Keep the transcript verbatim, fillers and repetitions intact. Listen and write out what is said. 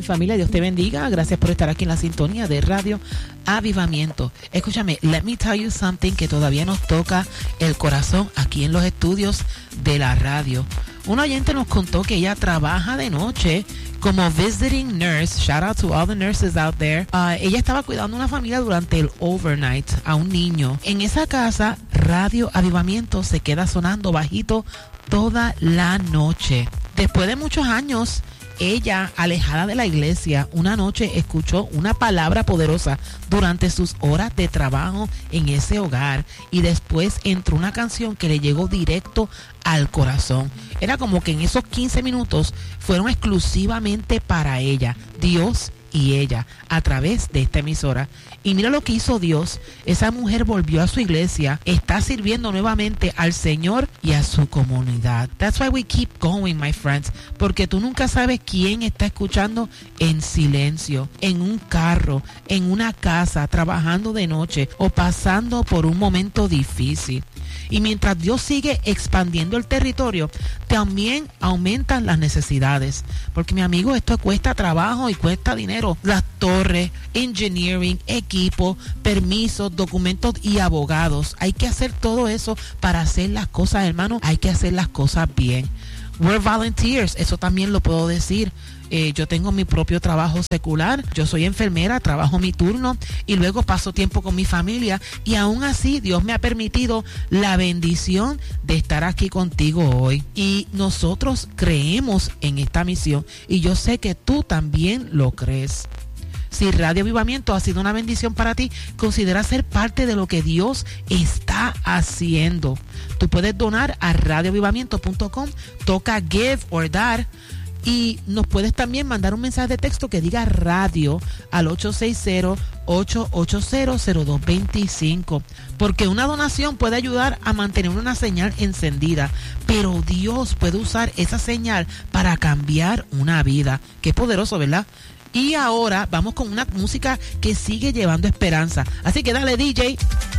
familia, Dios te bendiga. Gracias por estar aquí en la sintonía de Radio Avivamiento. Escúchame, let me tell you something que todavía nos toca el corazón aquí en los estudios de la radio. Un oyente nos contó que ella trabaja de noche como visiting nurse. Shout out to all the nurses out there. Uh, ella estaba cuidando a una familia durante el overnight a un niño. En esa casa, Radio Avivamiento se queda sonando bajito toda la noche. Después de muchos años, ella, alejada de la iglesia, una noche escuchó una palabra poderosa durante sus horas de trabajo en ese hogar, y después entró una canción que le llegó directo al corazón. Era como que en esos quince minutos fueron exclusivamente para ella, Dios y ella, a través de esta emisora. Y mira lo que hizo Dios. Esa mujer volvió a su iglesia, está sirviendo nuevamente al Señor y a su comunidad. That's why we keep going, my friends, porque tú nunca sabes quién está escuchando en silencio, en un carro, en una casa, trabajando de noche o pasando por un momento difícil. Y mientras Dios sigue expandiendo el territorio, también aumentan las necesidades. Porque, mi amigo, esto cuesta trabajo y cuesta dinero. Las torres, engineering, equipo, permisos, documentos y abogados. Hay que hacer todo eso para hacer las cosas, hermano. Hay que hacer las cosas bien. We're volunteers, eso también lo puedo decir. Eh, yo tengo mi propio trabajo secular, yo soy enfermera, trabajo mi turno y luego paso tiempo con mi familia, y aún así Dios me ha permitido la bendición de estar aquí contigo hoy. Y nosotros creemos en esta misión, y yo sé que tú también lo crees. Si Radio Avivamiento ha sido una bendición para ti, considera ser parte de lo que Dios está haciendo. Tú puedes donar a radio avivamiento punto com, toca Give or Dar, y nos puedes también mandar un mensaje de texto que diga radio al ocho seis cero, ocho ocho cero, cero dos dos cinco, porque una donación puede ayudar a mantener una señal encendida, pero Dios puede usar esa señal para cambiar una vida. Qué poderoso, ¿verdad? Y ahora vamos con una música que sigue llevando esperanza. Así que dale, D J.